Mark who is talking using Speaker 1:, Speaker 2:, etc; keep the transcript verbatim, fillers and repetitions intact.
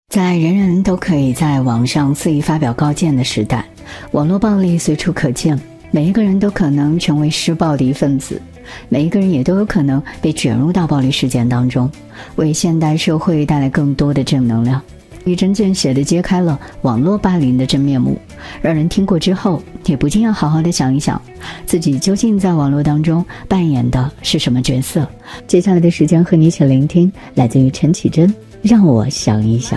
Speaker 1: 在人人都可以在网上肆意发表高见的时代，网络暴力随处可见，每一个人都可能成为施暴的一份子，每一个人也都有可能被卷入到暴力事件当中，为现代社会带来更多的正能量。一针见血地揭开了网络霸凌的真面目，让人听过之后也不禁要好好的想一想，自己究竟在网络当中扮演的是什么角色。接下来的时间和你一起聆听来自于陈绮贞，让我想一想。